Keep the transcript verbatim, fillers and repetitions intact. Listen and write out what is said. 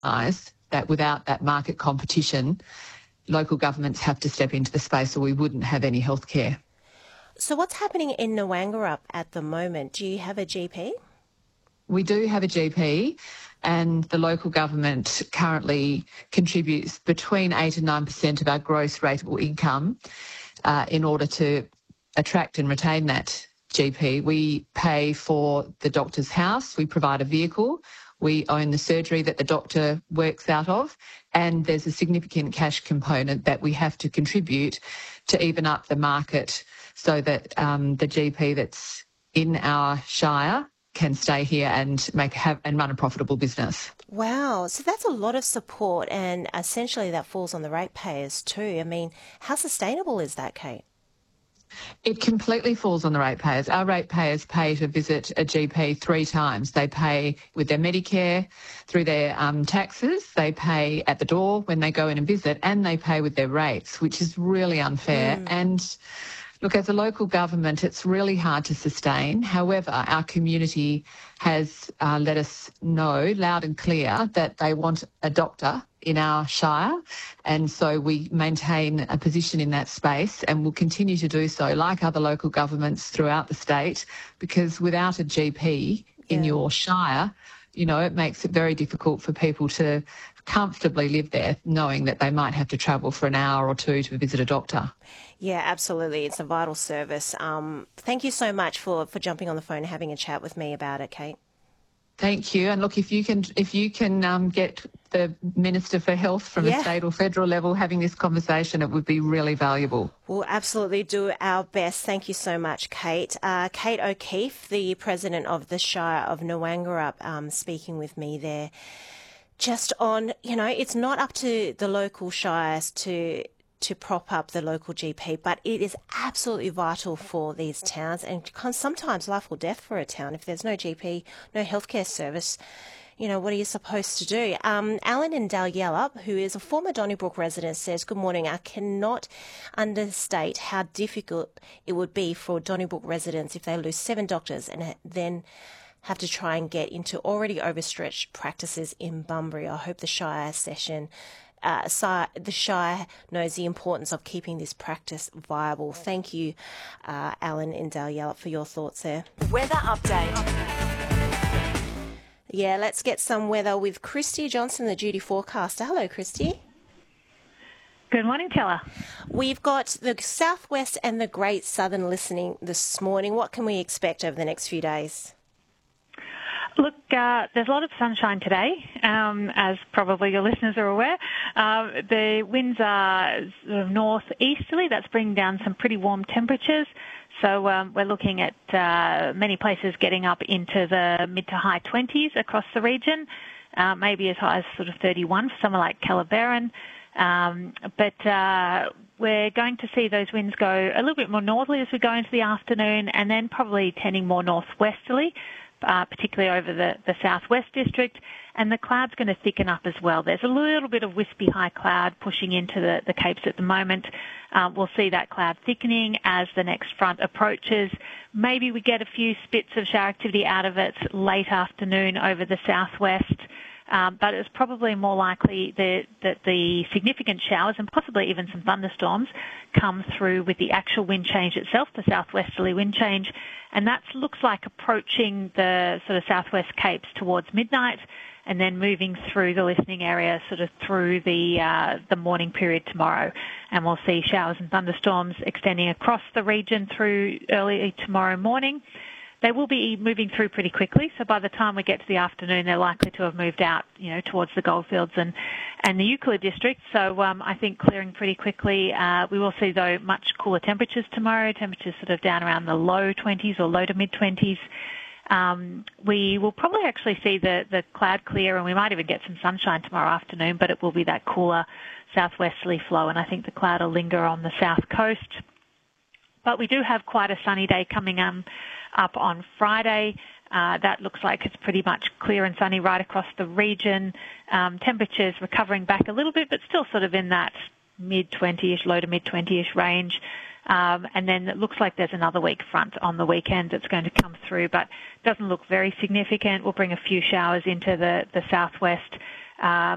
that without that market competition, local governments have to step into the space or we wouldn't have any healthcare. So what's happening in Noangarup at the moment? Do you have a G P? We do have a G P, and the local government currently contributes between eight and nine percent of our gross rateable income uh, in order to attract and retain that G P. We pay for the doctor's house, we provide a vehicle, we own the surgery that the doctor works out of, and there's a significant cash component that we have to contribute to even up the market so that um, the G P that's in our shire can stay here and make have and run a profitable business. Wow, so that's a lot of support, and essentially that falls on the ratepayers too. I mean, how sustainable is that, Kate? It completely falls on the ratepayers. Our ratepayers pay to visit a G P three times. They pay with their Medicare, through their um, taxes, they pay at the door when they go in and visit, and they pay with their rates, which is really unfair. Mm. And look, as a local government, it's really hard to sustain. However, our community has uh, let us know loud and clear that they want a doctor in our shire, and so we maintain a position in that space and will continue to do so, like other local governments throughout the state, because without a G P in yeah. your shire, you know, it makes it very difficult for people to comfortably live there knowing that they might have to travel for an hour or two to visit a doctor. Yeah, absolutely. It's a vital service. Um, thank you so much for, for jumping on the phone and having a chat with me about it, Kate. Thank you. And look, if you can, if you can um, get the Minister for Health from yeah. a state or federal level having this conversation, it would be really valuable. We'll absolutely do our best. Thank you so much, Kate. Uh, Kate O'Keefe, the president of the Shire of Noangarup, um, speaking with me there. Just on, you know, it's not up to the local shires to to prop up the local G P, but it is absolutely vital for these towns, and sometimes life or death for a town. If there's no G P, no healthcare service, you know, what are you supposed to do? Um, Alan in Dalyellup, who is a former Donnybrook resident, says, good morning, I cannot understate how difficult it would be for Donnybrook residents if they lose seven doctors and then have to try and get into already overstretched practices in Bunbury. I hope the Shire session Uh, the Shire knows the importance of keeping this practice viable. Thank you, uh, Alan in Dalyellup, for your thoughts there. Weather update. Yeah, let's get some weather with Christy Johnson, the duty forecaster. Hello, Christy. Good morning, Tella. We've got the southwest and the Great Southern listening this morning. What can we expect over the next few days? Look, uh, there's a lot of sunshine today, um, as probably your listeners are aware. Uh, the winds are sort of northeasterly. That's bringing down some pretty warm temperatures. So um, we're looking at uh, many places getting up into the mid to high twenties across the region, uh, maybe as high as sort of thirty-one for somewhere like Calaveran. Um, but uh, we're going to see those winds go a little bit more northerly as we go into the afternoon, and then probably tending more northwesterly. Uh, particularly over the, the southwest district, and the cloud's going to thicken up as well. There's a little bit of wispy high cloud pushing into the, the capes at the moment. Uh, we'll see that cloud thickening as the next front approaches. Maybe we get a few spits of shower activity out of it late afternoon over the southwest. Um, but it's probably more likely that, that the significant showers and possibly even some thunderstorms come through with the actual wind change itself, the southwesterly wind change, and that looks like approaching the sort of southwest capes towards midnight and then moving through the listening area sort of through the uh, the morning period tomorrow. And we'll see showers and thunderstorms extending across the region through early tomorrow morning. They will be moving through pretty quickly, so by the time we get to the afternoon, they're likely to have moved out, you know, towards the Goldfields and, and the Euclid district. So um, I think clearing pretty quickly. Uh, we will see, though, much cooler temperatures tomorrow, temperatures sort of down around the low twenties or low to mid-twenties. Um, we will probably actually see the, the cloud clear, and we might even get some sunshine tomorrow afternoon, but it will be that cooler southwesterly flow, and I think the cloud will linger on the south coast. But we do have quite a sunny day coming um, up on Friday. Uh, that looks like it's pretty much clear and sunny right across the region. Um, temperatures recovering back a little bit, but still sort of in that mid-twenty-ish, low to mid-twenty-ish range. Um, and then it looks like there's another weak front on the weekend that's going to come through, but doesn't look very significant. We'll bring a few showers into the, the southwest. Uh,